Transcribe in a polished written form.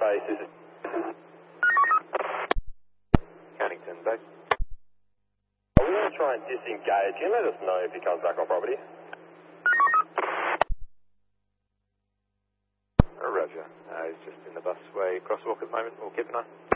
base, this is Cannington base. we're going to try and disengage him. Let us know if he comes back on property. Roger. He's just in the busway crosswalk at the moment. We'll keep an eye.